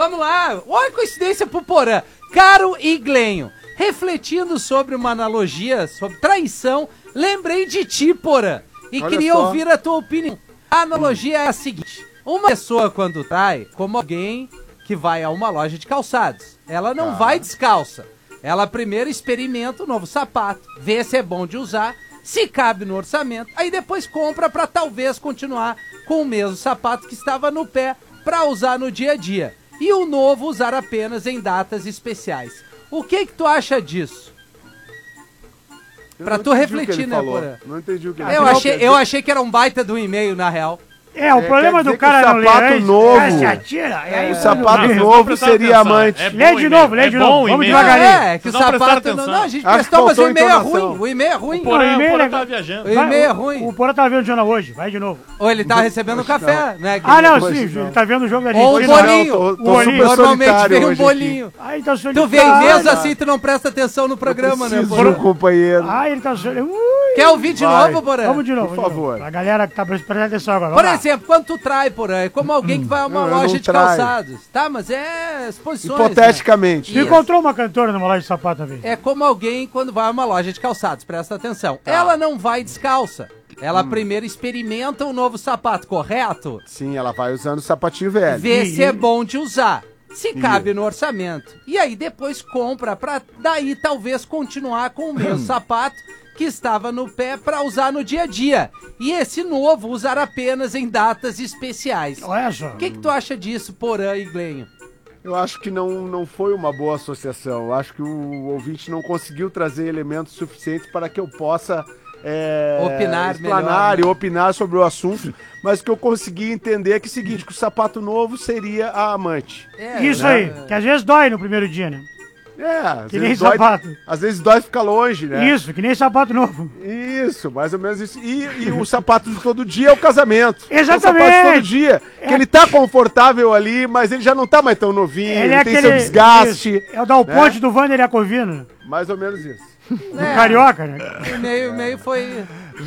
Vamos lá. Olha a coincidência pro Porã. Caro Iglenho, refletindo sobre uma analogia sobre traição, lembrei de ti, Porã, e Olha queria só. ouvir a tua opinião. A analogia é a seguinte: uma pessoa quando trai, como alguém que vai a uma loja de calçados, ela não vai descalça. Ela primeiro experimenta o novo sapato, vê se é bom de usar, se cabe no orçamento, aí depois compra pra talvez continuar com o mesmo sapato que estava no pé pra usar no dia a dia. E o novo usar apenas em datas especiais. O que tu acha disso? Pra tu refletir, né, Porã? Não entendi o que ele falou. Eu achei que era um baita do e-mail, na real. O problema do cara não ler sapato novo. se atira, O sapato novo seria amante. Lê de novo, vamos devagarinho. Que o sapato... Não, a gente Acho prestou, mas o faltou e-mail é entonação. ruim. O e-mail é ruim. O Porã tá viajando. O e-mail é ruim. O Porã tá vendo o jornal hoje, vai de novo. Ou ele tá recebendo um café, né? Sim, ele tá vendo o jogo da gente. Ou um bolinho. Tô bolinho. super Normalmente solitário vem um hoje bolinho. Então, Tu vê mesmo assim, tu não presta atenção no programa, né, Preciso, Porã? companheiro. Ele tá solitário. Quer ouvir de Vai. novo, Porã? Vamos de novo. Por favor. A galera que tá prestando atenção agora. Por vamos lá. exemplo, quando tu trai, Porã, é como alguém que vai a uma Não, eu loja não de traio. calçados. Tá, mas é exposições. Hipoteticamente. Tu Isso. encontrou uma cantora numa loja de sapato uma vez? É como alguém quando vai a uma loja de calçados, presta atenção. Ela não vai descalça. Ela primeiro experimenta o novo sapato, correto? Sim, ela vai usando o sapatinho velho. Vê se é bom de usar. Se cabe no orçamento. E aí depois compra pra daí talvez continuar com o mesmo sapato que estava no pé pra usar no dia a dia. E esse novo usar apenas em datas especiais. Olha só. O que tu acha disso, Porã e Glenho? Eu acho que não foi uma boa associação. Eu acho que o ouvinte não conseguiu trazer elementos suficientes para que eu possa Opinar explanar melhor, né? e opinar sobre o assunto. Mas o que eu consegui entender é que é o seguinte, que o sapato novo seria a amante. Isso aí, que às vezes dói no primeiro dia, né? Às Que nem vezes dói, sapato. às vezes dói ficar longe, né? Isso, que nem sapato novo. Isso, mais ou menos isso. E o sapato de todo dia é o casamento. Exatamente. É o sapato de todo dia. Que ele tá confortável ali, mas ele já não tá mais tão novinho, ele tem seu desgaste. Isso, é o Dal Ponte do Vander Iacovino. Mais ou menos isso. Do Carioca, né? O meio foi...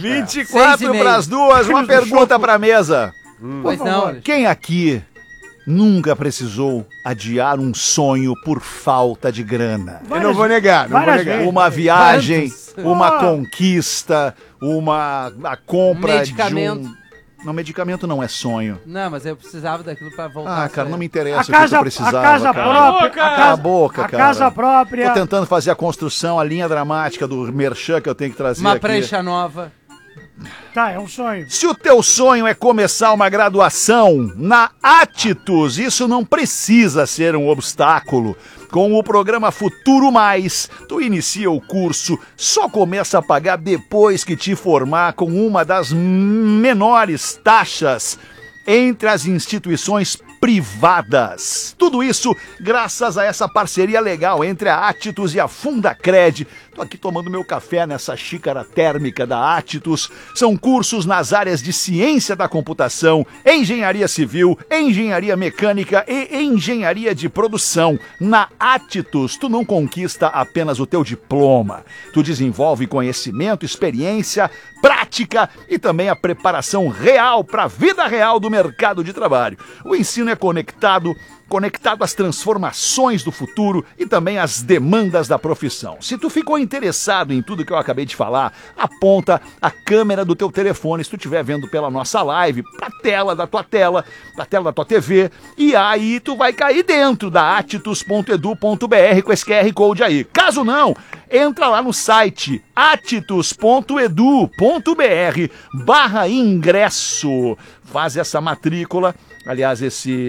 24 para as 2, uma pergunta pra mesa. Pois não, Alexandre. Quem aqui nunca precisou adiar um sonho por falta de grana? Eu não vou negar, não vou várias negar. vezes. Uma viagem, Quantos? uma conquista, a compra Medicamento. de um... Não, medicamento não é sonho. Não, mas eu precisava daquilo pra voltar. Ah, cara, não me A interessa o que casa, tu precisava, a casa cara. própria. Cala a boca, a cara. casa própria. Tô tentando fazer a construção, a linha dramática do merchan que eu tenho que trazer Uma aqui. prancha nova. Tá, é um sonho. Se o teu sonho é começar uma graduação na Atitus, isso não precisa ser um obstáculo. Com o programa Futuro Mais, tu inicia o curso, só começa a pagar depois que te formar com uma das menores taxas entre as instituições privadas. Tudo isso graças a essa parceria legal entre a Atitus e a Fundacred. Tô aqui tomando meu café nessa xícara térmica da Atitus. São cursos nas áreas de ciência da computação, engenharia civil, engenharia mecânica e engenharia de produção. Na Atitus, tu não conquista apenas o teu diploma. Tu desenvolve conhecimento, experiência, prática e também a preparação real para a vida real do mercado de trabalho. O ensino é conectado às transformações do futuro e também às demandas da profissão. Se tu ficou interessado em tudo que eu acabei de falar, aponta a câmera do teu telefone, se tu estiver vendo pela nossa live, pra tela da tua TV, e aí tu vai cair dentro da atitus.edu.br com esse QR Code aí. Caso não, entra lá no site atitus.edu.br/ingresso. Faz essa matrícula, aliás,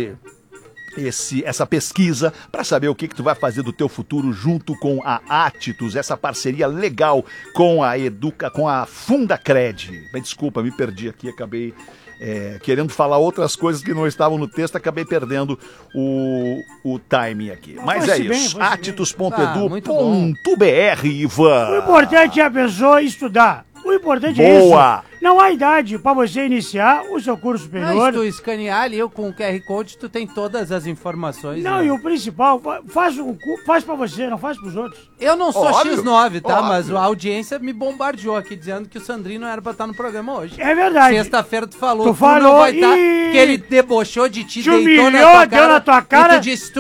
essa pesquisa para saber o que tu vai fazer do teu futuro junto com a Atitus, essa parceria legal com a Fundacred. Bem, desculpa, me perdi aqui, acabei querendo falar outras coisas que não estavam no texto, acabei perdendo o timing aqui. Mas é isso, atitus.edu.br, Ivan. O importante é a pessoa estudar. O importante é isso. Boa! Não há idade para você iniciar o seu curso Não, superior. se tu escanear ali com o QR Code, tu tem todas as informações. Não, né? e o principal, faz pra você, não faz pros outros. Eu não sou Óbvio, X9, tá? óbvio. Mas a audiência me bombardeou aqui, dizendo que o Sandrinho não era pra estar no programa hoje. É verdade. Sexta-feira tu falou, Tu não falou vai estar, e- que ele debochou de ti, Te deitou humilhou, na tua deu na tua cara. e tu disse,